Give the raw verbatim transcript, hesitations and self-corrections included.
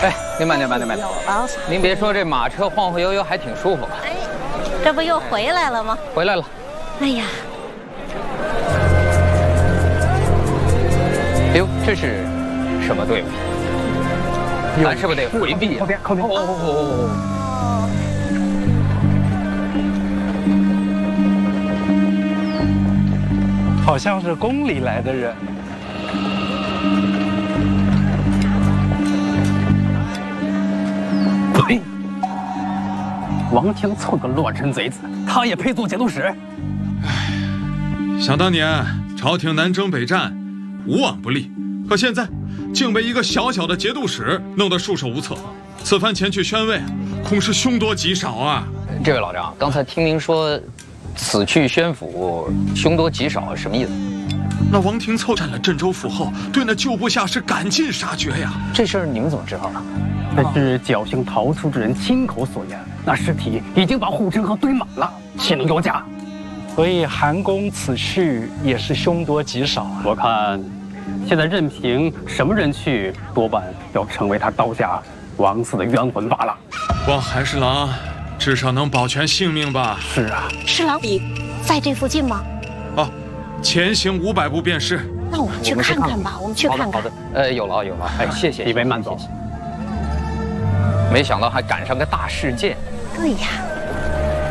哎，您慢点，慢点，慢点。 啊， 您别说，这马车晃晃悠悠还挺舒服。 哎，这不又回来了吗？ 回来了。 哎呀， 哎呦，这是什么队伍？咱是不是得回避？ 靠边，靠边！ 哦哦哦哦！好像是宫里来的人。呸！王廷凑个乱臣贼子，他也配做节度使？ 唉，想当年朝廷南征北战，无往不利，可现在竟被一个小小的节度使弄得束手无策。此番前去宣慰，恐是凶多吉少啊！ 这位老张，刚才听您说，此去宣府，凶多吉少，什么意思？ 那王廷凑占了镇州府后，对那旧部下是赶尽杀绝呀！ 这事儿你们怎么知道的？ 那是侥幸逃出之人亲口所言。那尸体已经把护城河堆满了，岂能有假？ 所以韩公此去也是凶多吉少啊！ 我看，现在任凭什么人去，多半要成为他刀下王嗣的冤魂罢了。 望韩侍郎至少能保全性命吧？ 是啊， 侍郎你在这附近吗？ 哦，前行五百步便是。 那我们去看看吧，我们去看看。 好的，呃，有劳有劳。哎，谢谢， 一位慢走。 没想到还赶上个大事件。 对呀。